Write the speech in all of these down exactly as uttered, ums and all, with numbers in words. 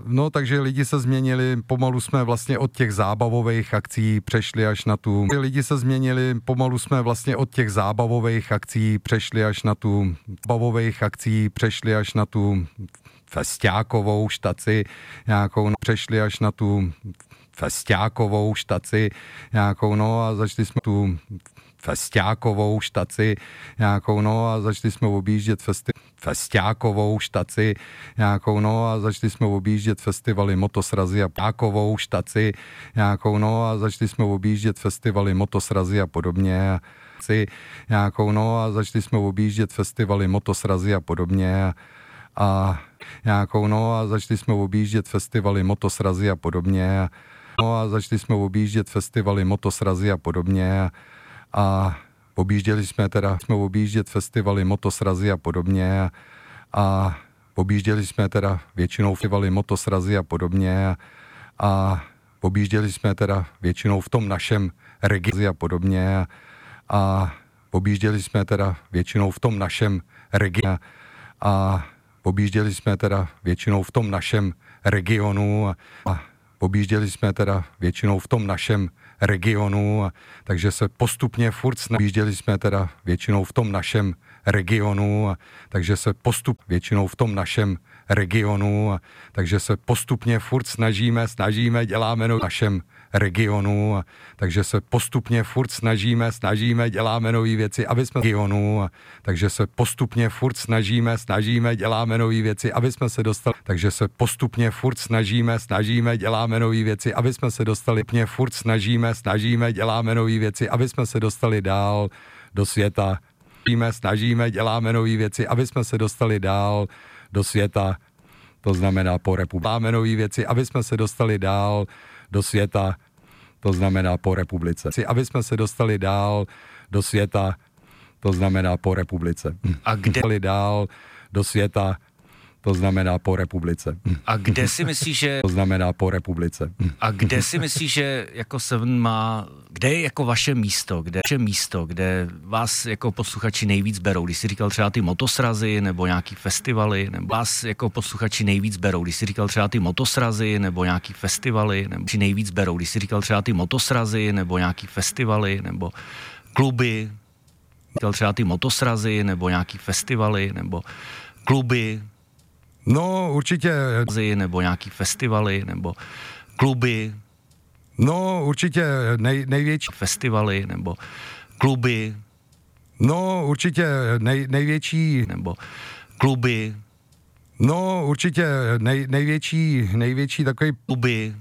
no, takže lidi se změnili, pomalu jsme vlastně od těch zábavových akcí přešli až na tu... Lidi se změnili, pomalu jsme vlastně od těch zábavových akcí přešli až na tu... Zábavových akcí přešli až na tu festiákovou štaci, nějakou, no, přešli až na tu festiákovou štaci, nějakou, no, a začali jsme tu festiákovou štaci, nějakou, no, a začali jsme objíždět festi- festiákovou štaci, nějakou, no, a začali jsme objíždět festivaly motosrazy a pákovou štaci, nějakou, no, a začali jsme objíždět festivaly motosrazy a podobně, nějakou, no, a začali jsme objíždět festivaly motosrazy a podobně, a nějakou, no, a začali jsme objíždět festivaly motosrazy a podobně, no, a začali jsme objíždět festivaly motosrazy a podobně, a objížděli jsme teda, jsme objíždět festivaly motosrazy a podobně, a objížděli jsme teda většinou festivaly motosrazy a podobně, a objížděli jsme teda většinou v tom našem regionu a podobně, a objížděli jsme teda většinou v tom našem regionu, a objížděli jsme teda většinou v tom našem regionu, a objížděli jsme teda většinou v tom našem regionu, takže se postupně furt snažíme. Objížděli jsme teda většinou v tom našem regionu, takže se postup většinou v tom našem regionu, takže se postupně furt snažíme, snažíme, děláme no v našem regionu, takže se postupně furt snažíme, snažíme, děláme nové věci, aby jsme regionu, takže se postupně furt snažíme, snažíme, děláme nové věci, aby jsme se dostali, takže se postupně furt snažíme, snažíme, děláme nové věci, aby jsme se dostali, postupně furt snažíme, snažíme, děláme nové věci, aby jsme se dostali dál do světa. Snažíme, snažíme, děláme nové věci, aby jsme se dostali dál do světa, to znamená po republice. Děláme nové věci, aby jsme se dostali dál do světa, to znamená po republice. Aby jsme se dostali dál do světa, to znamená po republice. A kde? Dostali dál do světa, to znamená po republice. A kde si myslíš, že... To znamená po republice. A kde si myslíš, že jako Seven má... Kde je jako vaše místo? Kde je vaše místo, kde vás jako posluchači nejvíc berou? Když jsi říkal třeba ty motosrazy nebo nějaký festivaly, nebo vás jako posluchači nejvíc berou? Když jsi říkal třeba ty motosrazy nebo nějaký festivaly, nebo či nejvíc berou? Když jsi říkal třeba ty motosrazy nebo nějaký festivaly, nebo kluby, říkal třeba ty motosrazy nebo nějaký festivaly, nebo kluby, no, určitě. Nebo nějaký festivaly, nebo kluby. No, určitě nej, největší. Festivaly, nebo kluby. No, určitě nej, největší. Nebo kluby. No, určitě nej, největší, největší takový. Kluby.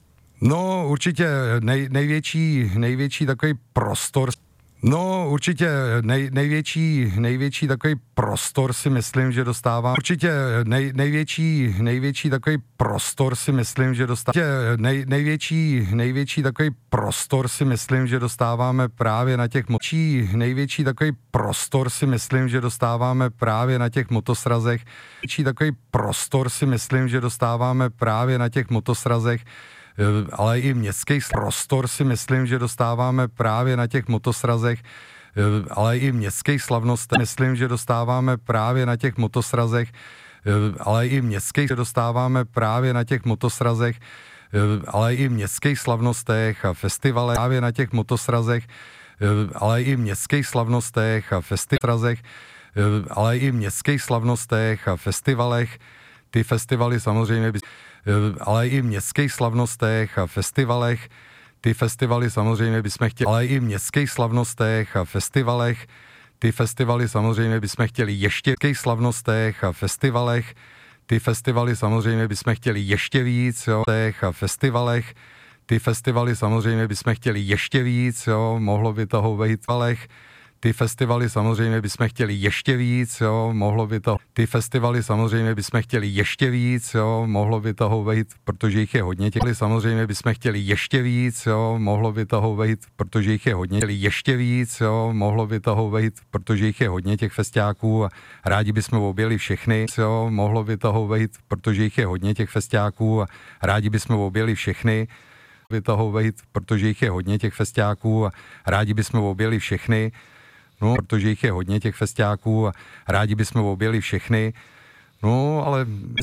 No, určitě nej, největší, největší takový prostor. No, určitě nej, největší, největší takový prostor si myslím, že dostávám. Určitě nej, největší, největší takový prostor si myslím, že dostáváme. Nej, největší, největší takový prostor si myslím, že dostáváme právě na těch močí. Největší takový prostor si myslím, že dostáváme právě na těch motosrazech. Největší takový prostor si myslím, že dostáváme právě na těch motosrazech. Ale i městský prostor si myslím, že dostáváme právě na těch motosrazech, ale i městský slavnost myslím, že dostáváme právě na těch motosrazech, ale i městský dostáváme právě na těch motosrazech, ale i městských slavnostech a festivalech právě na těch motosrazech, ale i městských slavnostech a festivalech, ale i městských slavnostech a festivalech. Ty festivaly samozřejmě by ale i městských slavnostech a festivalech, ty festivaly samozřejmě bychom chtěli, ale i městských slavnostech a festivalech, ty festivaly samozřejmě bychom chtěli ještě v slavnostech a festivalech, ty festivaly samozřejmě bychom chtěli ještě víc, jo, a festivalech, ty festivaly samozřejmě bychom chtěli ještě víc, jo, mohlo by toho být v valech. Ty festivaly samozřejmě bychom chtěli ještě víc, jo, mohlo by to. Ty festivaly samozřejmě bychom chtěli ještě víc, jo, mohlo by toho být, protože jich je hodně. Těch samozřejmě bychom chtěli ještě víc, jo, mohlo by toho být, protože jich je hodně. Chtěli ještě víc, jo, mohlo by toho být, protože jich je hodně těch festiáků a rádi bychom objeli všechny, jo, mohlo by toho být, protože jich je hodně těch festiáků a rádi bychom objeli všechny. By toho být, protože jich je hodně těch festiáků a rádi bychom objeli všechny. No, protože jich je hodně těch festiáků a rádi bychom objeli všechny. No, ale